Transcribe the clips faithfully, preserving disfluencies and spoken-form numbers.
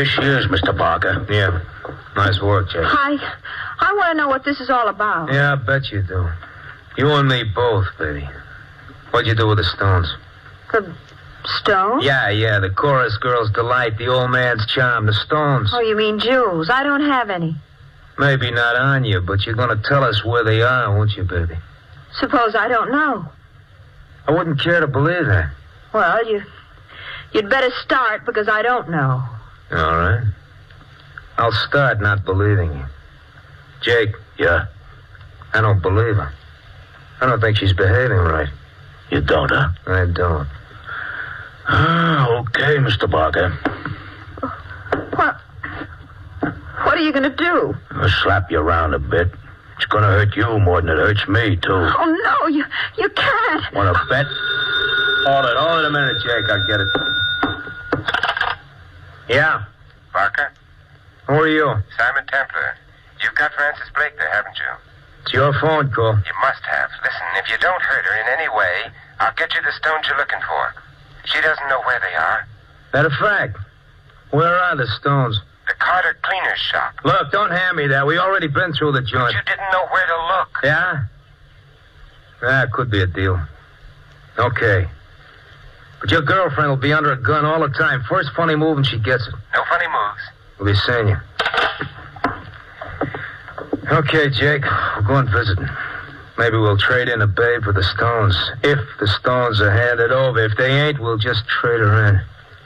Here she is, Mister Barker. Yeah. Nice work, Jake. I, I want to know what this is all about. Yeah, I bet you do. You and me both, baby. What'd you do with the stones? The stones? Yeah, yeah, the chorus girl's delight, the old man's charm, the stones. Oh, you mean jewels. I don't have any. Maybe not on you, but you're going to tell us where they are, won't you, baby? Suppose I don't know. I wouldn't care to believe that. Well, you, you'd better start because I don't know. All right. I'll start not believing you. Jake. Yeah? I don't believe her. I don't think she's behaving right. You don't, huh? I don't. Ah, okay, Mister Barker. What? What are you going to do? I'll slap you around a bit. It's going to hurt you more than it hurts me, too. Oh, no, you you can't. Want to bet? Hold it, hold it a minute, Jake. I'll get it. Yeah? Barker? Who are you? Simon Templar. You've got Frances Blake there, haven't you? It's your phone call. You must have. Listen, if you don't hurt her in any way, I'll get you the stones you're looking for. She doesn't know where they are. Matter of fact, where are the stones? The Carter Cleaner's shop. Look, don't hand me that. We already been through the But joint. you didn't know where to look. Yeah? Yeah, it could be a deal. Okay. But your girlfriend will be under a gun all the time. First funny move and she gets it. No funny moves. We'll be seeing you. Okay, Jake. We'll go and visit him. Maybe we'll trade in a babe for the stones. If the stones are handed over. If they ain't, we'll just trade her in.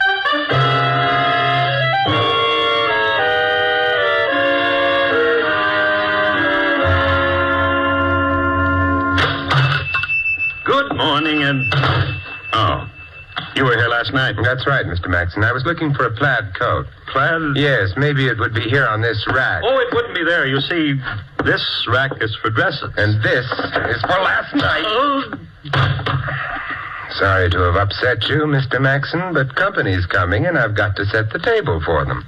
Good morning, and... Oh. You were here last night. That's right, Mister Maxon. I was looking for a plaid coat. Plaid? Yes, maybe it would be here on this rack. Oh, it wouldn't be there. You see, this rack is for dresses. And this is for last night. Oh. Sorry to have upset you, Mister Maxon, but company's coming, and I've got to set the table for them.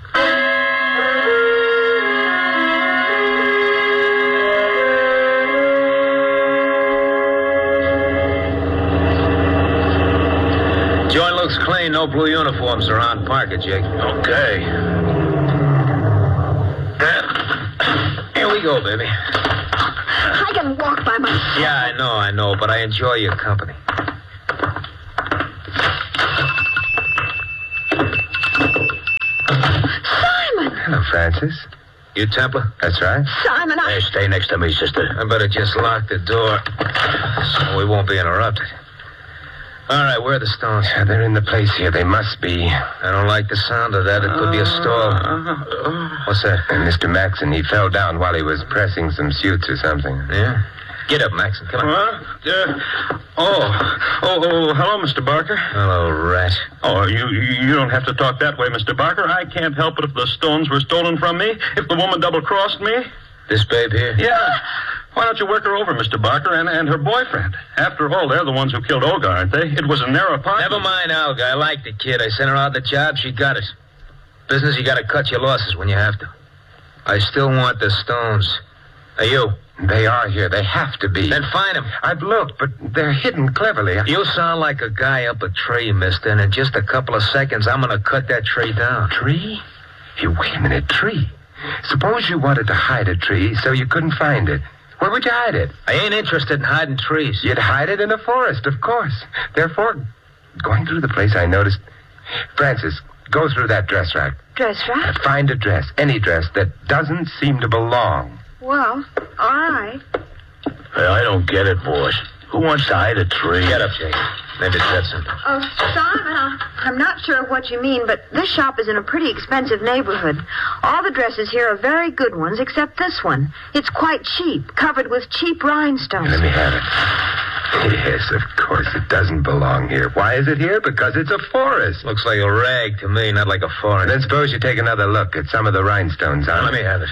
Joint looks clean. No blue uniforms around. Park it, Jake. Okay. Here we go, baby. I can walk by myself. Yeah, I know, I know, but I enjoy your company. Simon! Hello, Francis. You Templar? That's right. Simon, I... Hey, stay next to me, sister. I better just lock the door so we won't be interrupted. All right, where are the stones? Yeah, they're in the place here. They must be. I don't like the sound of that. It could be a stall. What's that? And Mister Maxon, he fell down while he was pressing some suits or something. Yeah? Get up, Maxon. Come on. Huh? Uh, oh. oh, oh, hello, Mister Barker. Hello, rat. Oh, you you don't have to talk that way, Mister Barker. I can't help it if the stones were stolen from me, if the woman double-crossed me. This babe here? Yeah. Why don't you work her over, Mister Barker, and, and her boyfriend? After all, they're the ones who killed Olga, aren't they? It was a narrow part. Never mind, Olga. I like the kid. I sent her out the job. She got it. Business, you got to cut your losses when you have to. I still want the stones. Are you? They are here. They have to be. Then find them. I've looked, but they're hidden cleverly. You sound like a guy up a tree, mister, and in just a couple of seconds, I'm going to cut that tree down. Tree? Hey, wait a minute. Tree? Suppose you wanted to hide a tree so you couldn't find it. Where would you hide it? I ain't interested in hiding trees. You'd hide it in a forest, of course. Therefore, going through the place, I noticed... Francis, go through that dress rack. Dress rack? Uh, find a dress, any dress, that doesn't seem to belong. Well, all right. Hey, I don't get it, boss. Who wants to hide a tree? Get up, Jake. Maybe it's that simple. Oh, Simon, I- I'm not sure of what you mean, but this shop is in a pretty expensive neighborhood. All the dresses here are very good ones, except this one. It's quite cheap, covered with cheap rhinestones. Let me have it. Yes, of course, it doesn't belong here. Why is it here? Because it's a forest. Looks like a rag to me, not like a foreign. Then suppose you take another look at some of the rhinestones on Let me have it.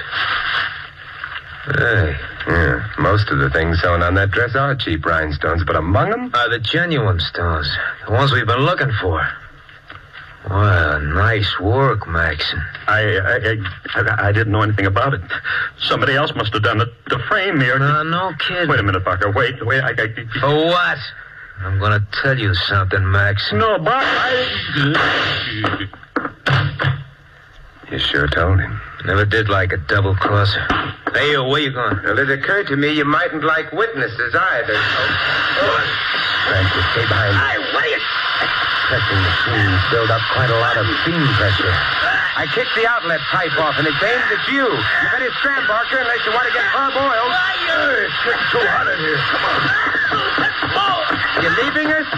Hey, yeah, most of the things sewn on that dress are cheap rhinestones, but among them... Are the genuine stones. The ones we've been looking for. Well, nice work, Maxon. I, I, I, I didn't know anything about it. Somebody else must have done it to frame me or... No, no kidding. Wait a minute, Barker. Wait, wait. I, I... For what? I'm going to tell you something, Maxon. No, Barker, I... sure told him. Never did like a double-crosser. Hey, yo, where you going? Well, it occurred to me you mightn't like witnesses either. Oh. Francis, stay behind me. Hey, what are you... Testing machines build up quite a lot of steam pressure. I kicked the outlet pipe off, and it's aimed at you. You better scram, Barker, unless you want to get parboiled. It's getting too hot in here. Come on. Let's go. You leaving us?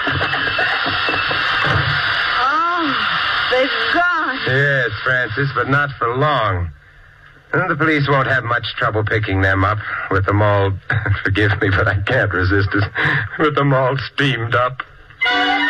Oh, they've gone. Yes, Francis, but not for long. And the police won't have much trouble picking them up with them all, forgive me, but I can't resist it, with them all steamed up.